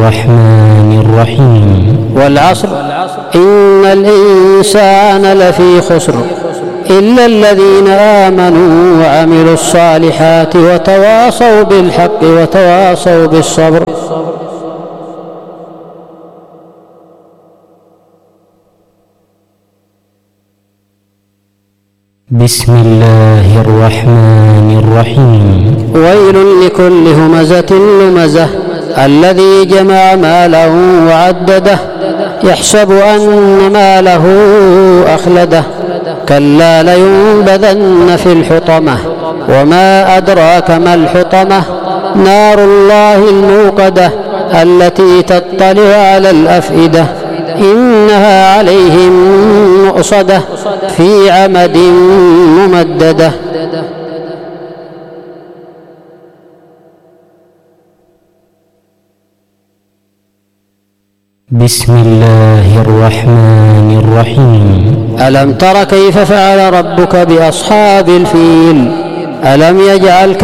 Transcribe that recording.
الرحمن الرحيم والعصر إن الإنسان لفي خسر إلا الذين آمنوا وعملوا الصالحات وتواصوا بالحق وتواصوا بالصبر. بسم الله الرحمن الرحيم ويل لكل همزة لمزة الذي جمع ماله وعدده يحسب أن ماله أخلده كلا لينبذن في الحطمة وما أدراك ما الحطمة نار الله الموقدة التي تطلع على الأفئدة إنها عليهم مؤصدة في عمد ممددة. بسم الله الرحمن الرحيم ألم تر كيف فعل ربك بأصحاب الفيل ألم يجعل